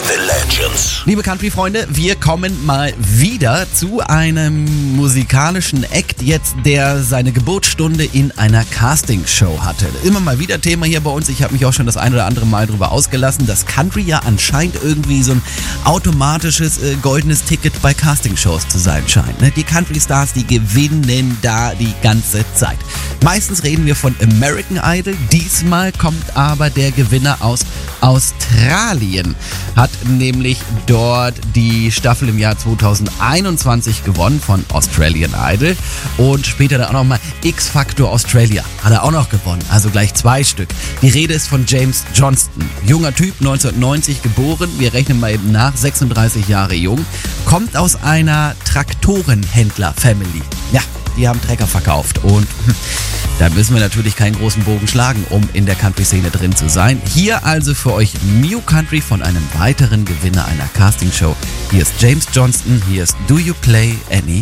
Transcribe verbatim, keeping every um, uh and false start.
The Legends. Liebe Country-Freunde, wir kommen mal wieder zu einem musikalischen Act jetzt, der seine Geburtsstunde in einer Castingshow hatte. Immer mal wieder Thema hier bei uns. Ich habe mich auch schon das ein oder andere Mal drüber ausgelassen, dass Country ja anscheinend irgendwie so ein automatisches äh, goldenes Ticket bei Castingshows zu sein scheint. Ne? Die Country-Stars, die gewinnen da die ganze Zeit. Meistens reden wir von American Idol. Diesmal kommt aber der Gewinner aus Australien. Hat nämlich dort die Staffel im Jahr zweitausendeinundzwanzig gewonnen von Australian Idol. Und später dann auch nochmal X-Factor Australia hat er auch noch gewonnen. Also gleich zwei Stück. Die Rede ist von James Johnston. Junger Typ, neunzehnhundertneunzig geboren. Wir rechnen mal eben nach. sechsunddreißig Jahre jung. Kommt aus einer Traktorenhändler-Family. Ja, die haben Trecker verkauft. Und da müssen wir natürlich keinen großen Bogen schlagen, um in der Country-Szene drin zu sein. Hier also für euch New Country von einem weiteren Gewinner einer Castingshow. Hier ist James Johnston, hier ist Do You Play Any